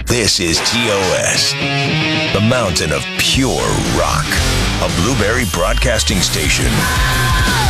This is TOS, the mountain of pure rock, a Blueberry Broadcasting Station.